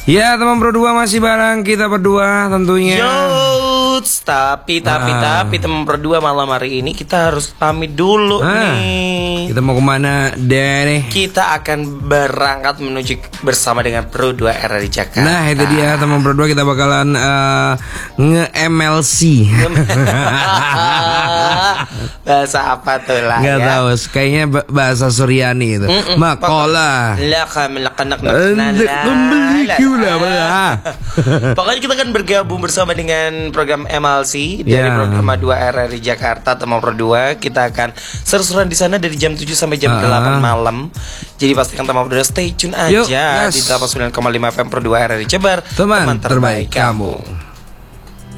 Ya teman berdua masih bareng kita berdua tentunya. Tapi teman berdua malam hari ini kita harus pamit dulu nih. Kita mau kemana deh? Kita akan berangkat menuju bersama dengan Pro 2 RRI Jakarta. Nah itu dia teman berdua, kita bakalan nge-MLC. Bahasa apa tuh lah? Nggak tahu, kayaknya bahasa Suryani itu. Makola. Pokoknya kita akan bergabung bersama dengan program MLC dari program 2 RRI Jakarta teman berdua. Kita akan seru-seruan di sana dari jam 7 sampai jam 8 malam. Jadi pastikan teman berdua stay tune aja di 89,5 FM Pro 2 RRI Jabar. Teman terbaik kamu.